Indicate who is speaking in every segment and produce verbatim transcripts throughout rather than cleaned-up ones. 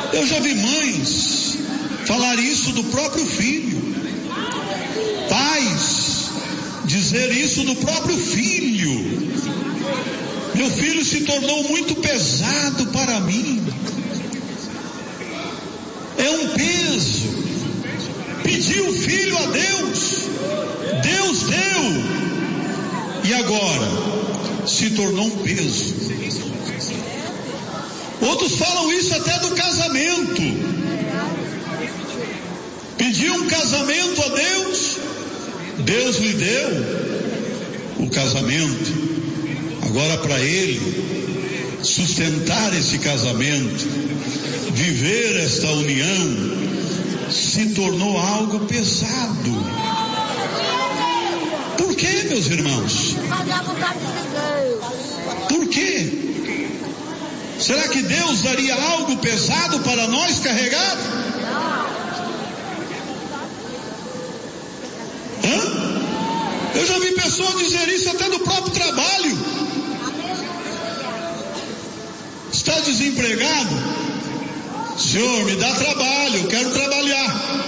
Speaker 1: Eu já vi mães falar isso do próprio filho, pais dizer isso do próprio filho: meu filho se tornou muito pesado para mim. É um peso. Pediu o filho a Deus, Deus deu, e agora se tornou um peso. Outros falam isso até do casamento. Pediu um casamento a Deus, Deus lhe deu o casamento. Agora, para ele sustentar esse casamento, viver esta união, se tornou algo pesado. Por quê, meus irmãos? Por quê? Será que Deus daria algo pesado para nós carregar? Hã? Eu já vi pessoas dizer isso até do próprio trabalho. Está desempregado? Senhor, me dá trabalho, eu quero trabalhar.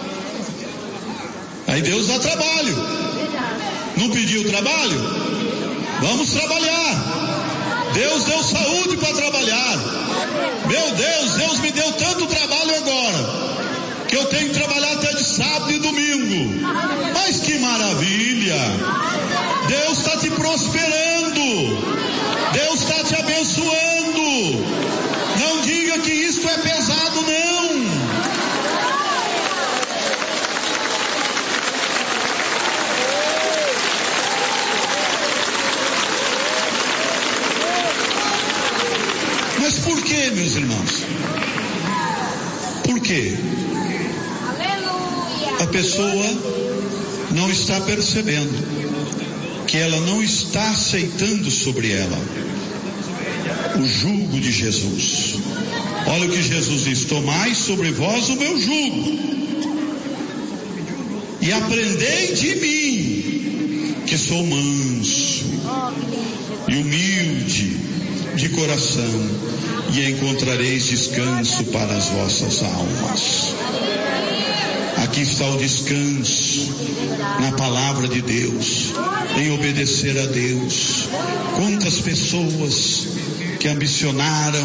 Speaker 1: Aí Deus dá trabalho. Não pediu trabalho? Vamos trabalhar. Deus deu saúde para trabalhar. Meu Deus, Deus me deu tanto trabalho agora, que eu tenho que trabalhar até de sábado e domingo. Mas que maravilha! Deus está te prosperando. Deus está te abençoando. Não diga que isto é pesado, não. Mas por que, meus irmãos? Por quê? A pessoa não está percebendo que ela não está aceitando sobre ela o jugo de Jesus. Olha o que Jesus diz: tomai sobre vós o meu jugo e aprendei de mim, que sou manso e humilde de coração, e encontrareis descanso para as vossas almas. Aqui está o descanso na palavra de Deus, em obedecer a Deus. Quantas pessoas que ambicionaram,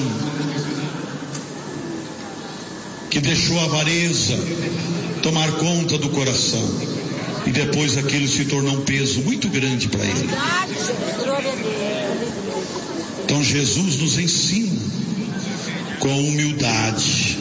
Speaker 1: que deixou a avareza tomar conta do coração, e depois aquilo se tornou um peso muito grande para ele. Então Jesus nos ensina com humildade,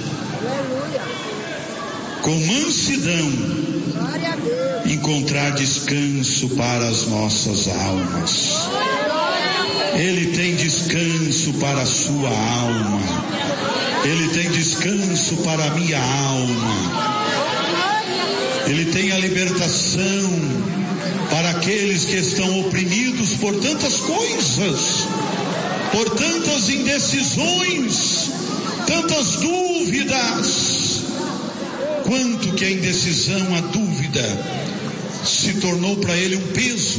Speaker 1: com mansidão, encontrar descanso para as nossas almas. Ele tem descanso para a sua alma. Ele tem descanso para a minha alma. Ele tem a libertação para aqueles que estão oprimidos por tantas coisas, por tantas indecisões, tantas dúvidas. Quanto que a indecisão, a dúvida, se tornou para ele um peso.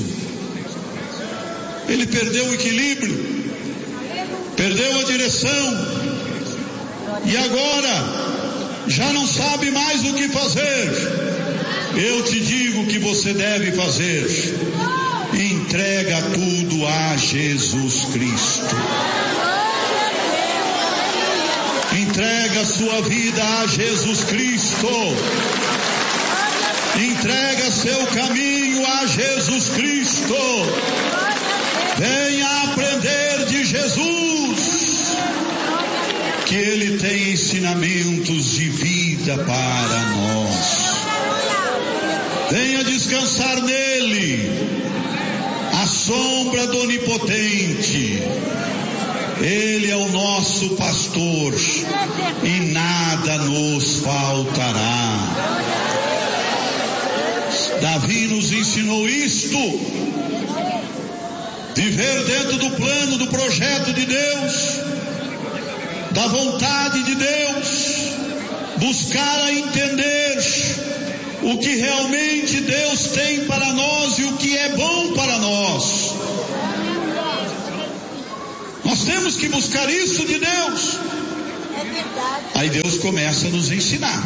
Speaker 1: Ele perdeu o equilíbrio, perdeu a direção, e agora já não sabe mais o que fazer. Eu te digo o que você deve fazer: entrega tudo a Jesus Cristo. Entrega a sua vida a Jesus Cristo. Entrega seu caminho a Jesus Cristo. Venha aprender de Jesus, que Ele tem ensinamentos de vida para nós. Venha descansar nele, à sombra do Onipotente. Ele é o nosso pastor e nada nos faltará. Davi nos ensinou isto: viver dentro do plano, do projeto de Deus, da vontade de Deus, buscar a entender o que realmente Deus tem para nós e o que é bom para nós. Nós temos que buscar isso de Deus. Aí Deus começa a nos ensinar.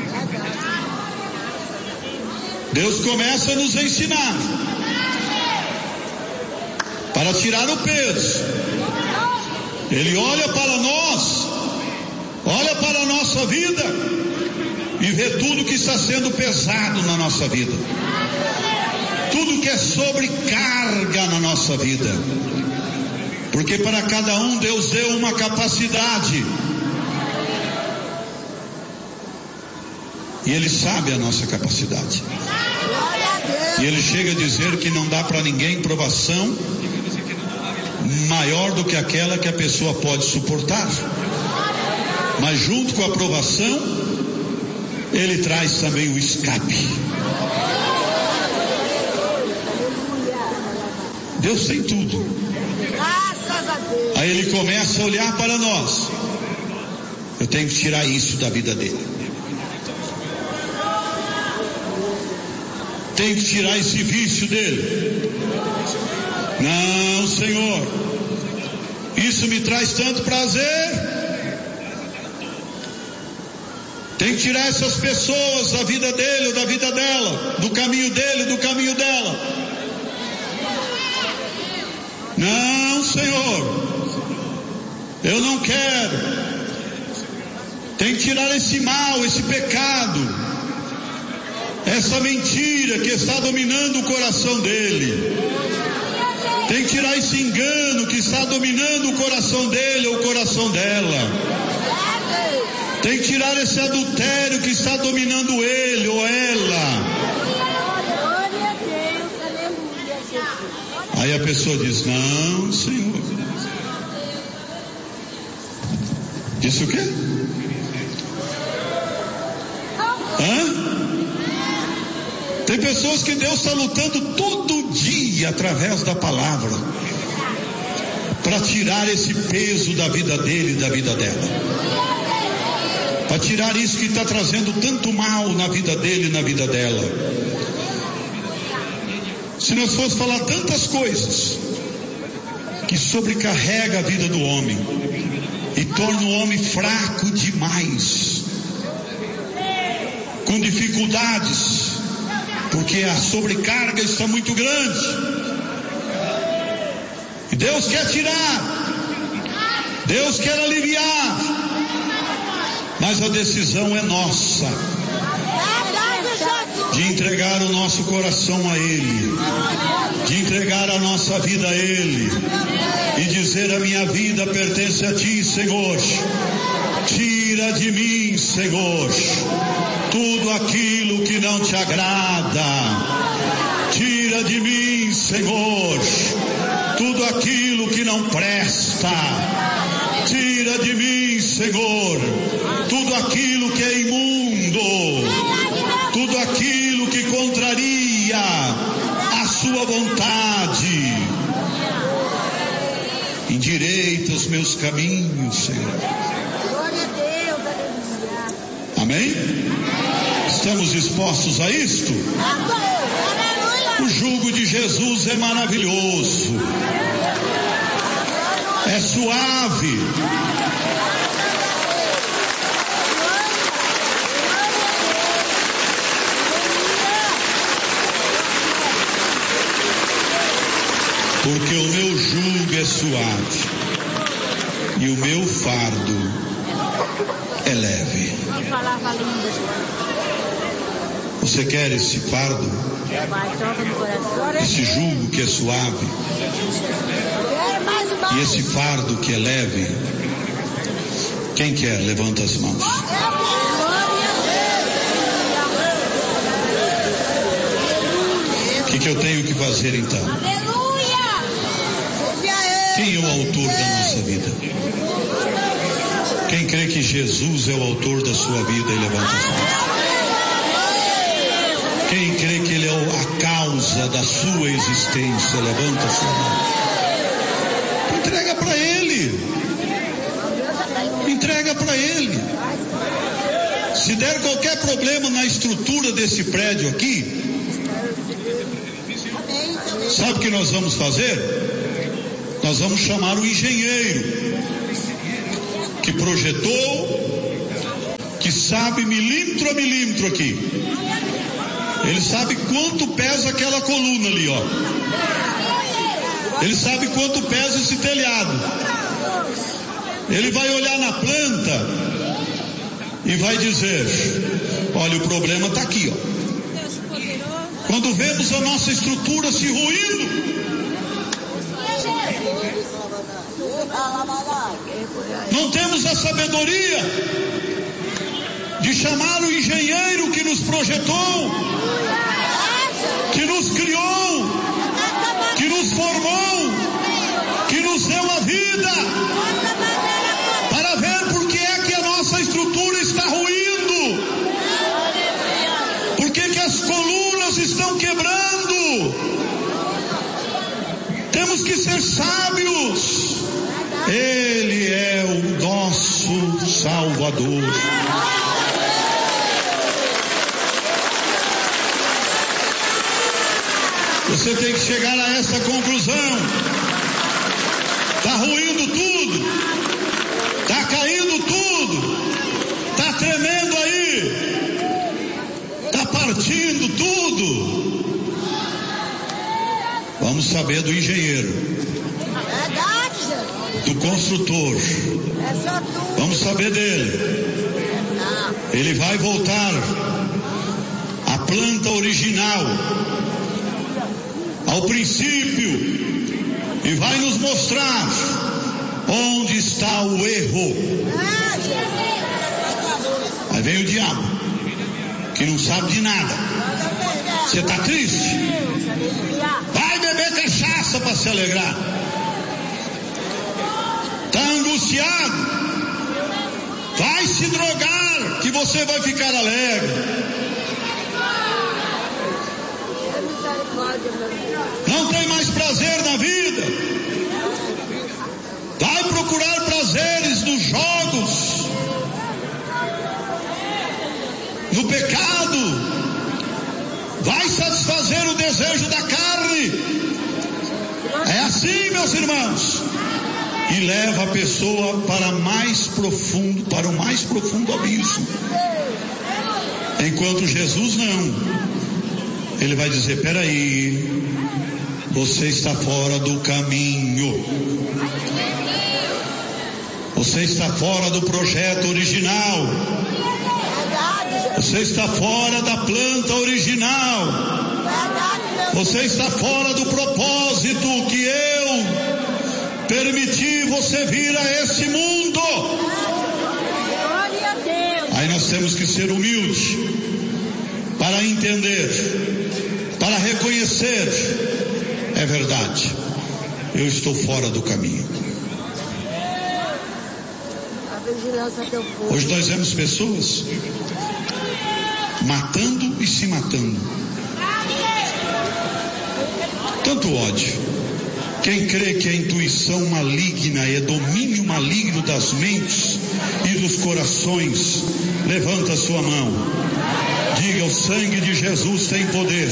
Speaker 1: Deus começa a nos ensinar para tirar o peso. Ele olha para nós, olha para a nossa vida e vê tudo que está sendo pesado na nossa vida, tudo que é sobrecarga na nossa vida, porque para cada um Deus deu uma capacidade e Ele sabe a nossa capacidade. E Ele chega a dizer que não dá para ninguém provação maior do que aquela que a pessoa pode suportar. Mas junto com a provação, Ele traz também o escape. Deus tem tudo. Aí Ele começa a olhar para nós. Eu tenho que tirar isso da vida dele. Tenho que tirar esse vício dele. Não, Senhor, isso me traz tanto prazer. Tem que tirar essas pessoas da vida dele ou da vida dela, do caminho dele, do caminho dela. Não, Senhor, eu não quero. Tem que tirar esse mal, esse pecado, essa mentira que está dominando o coração dele. Tem que tirar esse engano que está dominando o coração dele ou o coração dela. Tem que tirar esse adultério que está dominando ele ou ela. Aí a pessoa diz: não, Senhor. Disse o quê? Hã? Tem pessoas que Deus está lutando todo dia através da palavra para tirar esse peso da vida dele e da vida dela, para tirar isso que está trazendo tanto mal na vida dele e na vida dela. Se nós formos falar tantas coisas que sobrecarrega a vida do homem e torna o homem fraco demais, com dificuldades, porque a sobrecarga está muito grande. E Deus quer tirar, Deus quer aliviar, mas a decisão é nossa, de entregar o nosso coração a Ele, de entregar a nossa vida a Ele, e dizer: a minha vida pertence a Ti, Senhor. Tira de mim, Senhor, tudo aquilo que não te agrada. Tira de mim, Senhor, tudo aquilo que não presta. Tira de mim, Senhor, tudo aquilo que é imundo, tudo aquilo que contraria a sua vontade. Endireita os meus caminhos, Senhor. Amém? Estamos dispostos a isto? O jugo de Jesus é maravilhoso, é suave. Porque o meu jugo é suave e o meu fardo é leve. Você quer esse fardo? Esse jugo que é suave e esse fardo que é leve? Quem quer? Levanta as mãos. O que, que eu tenho que fazer então? Quem é o autor da nossa vida? Quem crê que Jesus é o autor da sua vida, e levanta as mãos. Quem crê que Ele é a causa da sua existência, levanta a sua mão. Entrega para Ele. Entrega para Ele. Se der qualquer problema na estrutura desse prédio aqui, sabe o que nós vamos fazer? Nós vamos chamar o engenheiro, que projetou, que sabe milímetro a milímetro aqui. Ele sabe quanto pesa aquela coluna ali, ó. Ele sabe quanto pesa esse telhado. Ele vai olhar na planta e vai dizer: olha, o problema está aqui, ó. Quando vemos a nossa estrutura se ruindo, não temos a sabedoria de chamar o engenheiro que nos projetou, que nos criou, que nos formou, que nos deu a vida, para ver por que é que a nossa estrutura está ruindo, por que que as colunas estão quebrando. Temos que ser sábios. Ele é o nosso Salvador. Você tem que chegar a essa conclusão. Está ruindo tudo, está caindo tudo, está tremendo aí, está partindo tudo. Vamos saber do engenheiro, do construtor. Vamos saber dele. Ele vai voltar à planta original, ao princípio, e vai nos mostrar onde está o erro. Aí vem o diabo, que não sabe de nada. Você está triste? Vai beber cachaça para se alegrar. Está angustiado? Vai se drogar, que você vai ficar alegre. Não tem mais prazer na vida? Vai procurar prazeres nos jogos, no pecado. Vai satisfazer o desejo da carne. É assim, meus irmãos. E leva a pessoa para mais profundo, para o mais profundo abismo. Enquanto Jesus não. Ele vai dizer: peraí, você está fora do caminho. Você está fora do projeto original. Você está fora da planta original. Você está fora do propósito que eu permiti você vir a esse mundo. Aí nós temos que ser humildes para entender, para reconhecer: é verdade, eu estou fora do caminho. Hoje nós vemos pessoas matando e se matando. Tanto ódio. Quem crê que a intuição maligna é domínio maligno das mentes e dos corações, levanta a sua mão. Diga: o sangue de Jesus tem poder.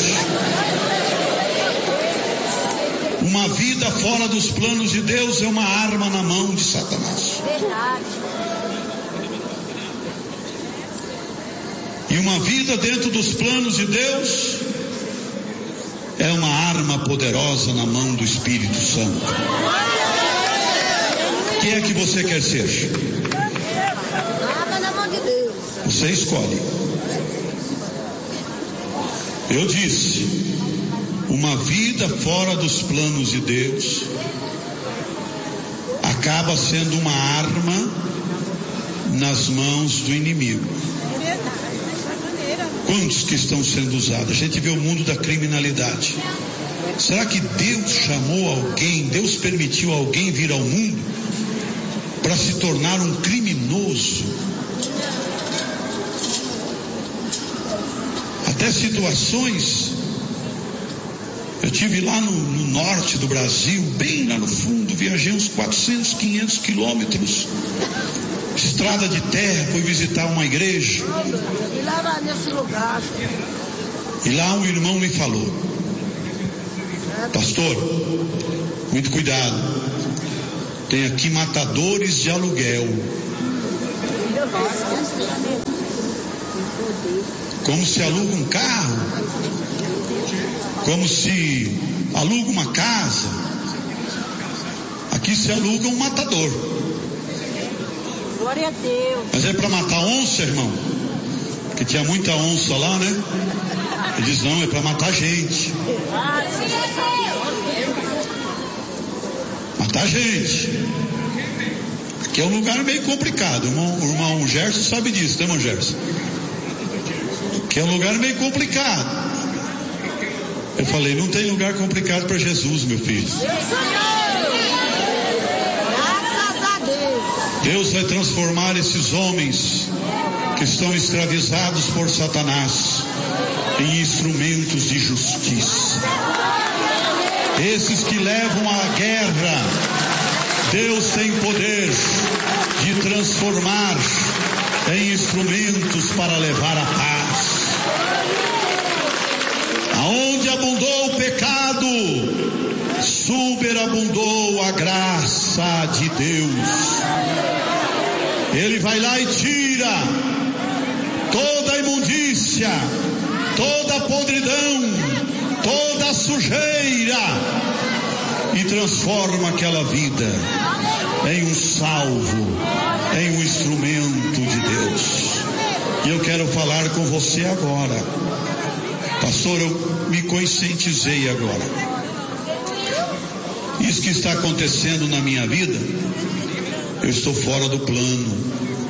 Speaker 1: Uma vida fora dos planos de Deus é uma arma na mão de Satanás. E uma vida dentro dos planos de Deus é uma arma poderosa na mão do Espírito Santo. Quem é que você quer ser? Você escolhe. Eu disse: uma vida fora dos planos de Deus acaba sendo uma arma nas mãos do inimigo. Quantos que estão sendo usados? A gente vê o mundo da criminalidade. Será que Deus chamou alguém, Deus permitiu alguém vir ao mundo para se tornar um criminoso? Até situações. Eu estive lá no, no norte do Brasil, bem lá no fundo, viajei uns quatrocentos, quinhentos quilômetros. Estrada de terra, fui visitar uma igreja. E lá um irmão me falou: pastor, muito cuidado, tem aqui matadores de aluguel. Como se aluga um carro, como se aluga uma casa. Aqui se aluga um matador.
Speaker 2: Glória a Deus.
Speaker 1: Mas é para matar onça, irmão? Porque tinha muita onça lá, né? Ele diz, não, é para matar gente. Matar gente. Aqui é um lugar meio complicado. O irmão, o irmão Gerson sabe disso, né, irmão Gerson? Que é um lugar meio complicado. Eu falei, não tem lugar complicado para Jesus, meu filho. Deus vai transformar esses homens que estão escravizados por Satanás em instrumentos de justiça. Esses que levam à guerra, Deus tem poder de transformar em instrumentos para levar a paz. Aonde abundou o pecado, superabundou a graça de Deus. Ele vai lá e tira toda a imundícia, toda a podridão, toda a sujeira e transforma aquela vida em um salvo, em um instrumento de Deus. E eu quero falar com você agora. Pastor, eu me conscientizei agora. Isso que está acontecendo na minha vida, eu estou fora do plano.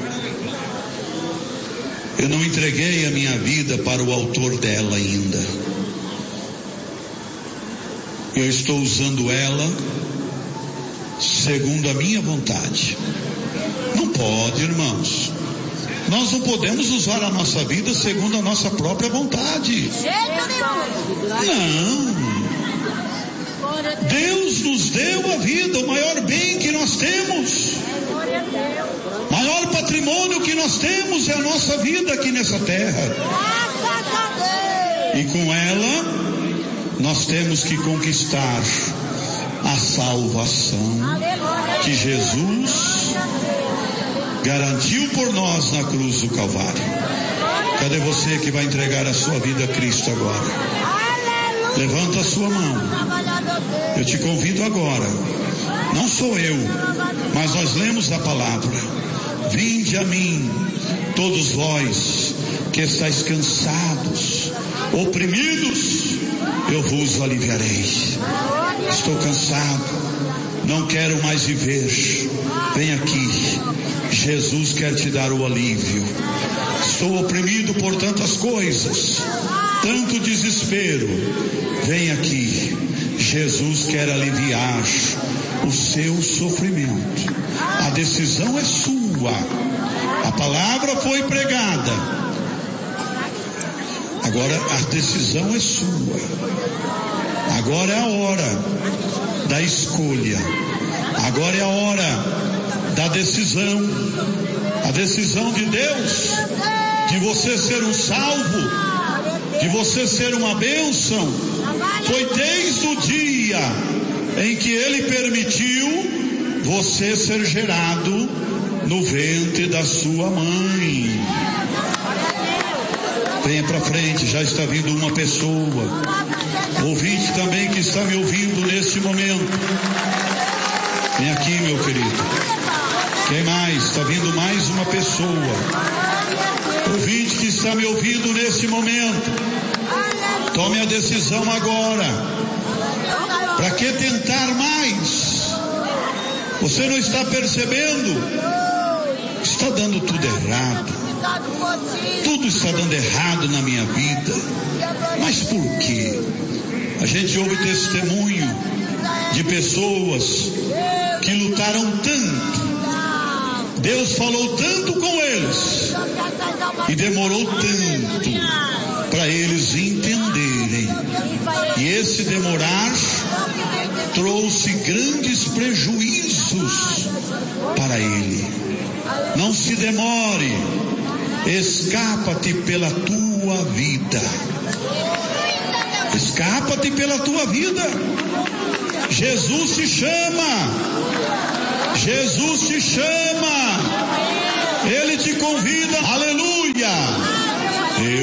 Speaker 1: Eu não entreguei a minha vida para o autor dela ainda. Eu estou usando ela segundo a minha vontade. Não pode, irmãos. Nós não podemos usar a nossa vida segundo a nossa própria vontade. Não. Deus nos deu a vida, o maior bem que nós temos. O maior patrimônio que nós temos é a nossa vida aqui nessa terra. E com ela, nós temos que conquistar a salvação que Jesus garantiu por nós na cruz do Calvário. Cadê você que vai entregar a sua vida a Cristo agora? Levanta a sua mão. Eu te convido agora. Não sou eu, mas nós lemos a palavra. Vinde a mim, todos vós que estáis cansados, oprimidos, eu vos aliviarei. Estou cansado, não quero mais viver. Vem aqui. Jesus quer te dar o alívio. Estou oprimido por tantas coisas, tanto desespero. Vem aqui. Jesus quer aliviar o seu sofrimento. A decisão é sua. A palavra foi pregada. Agora a decisão é sua. Agora é a hora da escolha. Agora é a hora da decisão. A decisão de Deus de você ser um salvo, de você ser uma bênção, foi desde o dia em que Ele permitiu você ser gerado no ventre da sua mãe. Venha para frente, já está vindo uma pessoa. Ouvinte também que está me ouvindo neste momento. Vem aqui, meu querido. Quem mais? Está vindo mais uma pessoa. Ouvinte que está me ouvindo neste momento. Tome a decisão agora. Para que tentar mais? Você não está percebendo? Está dando tudo errado. Tudo está dando errado na minha vida. Mas por quê? A gente ouve testemunho de pessoas que lutaram tanto. Deus falou tanto com eles e demorou tanto para eles entenderem. E esse demorar trouxe grandes prejuízos para ele. Não se demore. Escapa-te pela tua vida. Escapa-te pela tua vida. Jesus te chama. Jesus te chama. Ele te convida, aleluia.